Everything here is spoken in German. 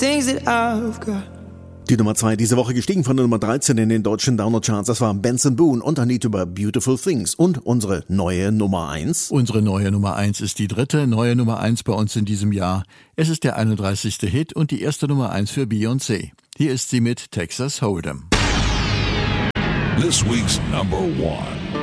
things that I've got. Die Nummer 2 diese Woche gestiegen von der Nummer 13 in den deutschen Download-Charts. Das war Benson Boone und ein Lied über Beautiful Things. Und unsere neue Nummer 1. Unsere neue Nummer 1 ist die dritte neue Nummer 1 bei uns in diesem Jahr. Es ist der 31. Hit und die erste Nummer 1 für Beyoncé. Hier ist sie mit Texas Hold'em. This week's number 1.